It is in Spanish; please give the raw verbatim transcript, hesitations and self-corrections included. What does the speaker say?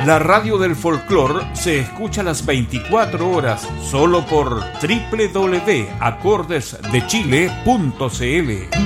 La radio del folclor se escucha las veinticuatro horas solo por doble u doble u doble u punto acordes de chile punto c l.